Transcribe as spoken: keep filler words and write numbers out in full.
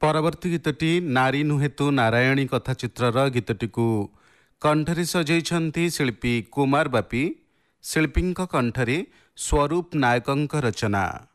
ପରବର୍ତ୍ତୀ ଗୀତଟି ନାରୀ ନୁହେଁ ତୁ ନାରାୟଣୀ କଥାଚିତ୍ରର ଗୀତଟିକୁ କଣ୍ଠରେ ସଜେଇଛନ୍ତି ଶିଳ୍ପୀ କୁମାର ବାପି। ଶିଳ୍ପୀଙ୍କ କଣ୍ଠରେ ସ୍ୱରୂପ ନାୟକଙ୍କ ରଚନା।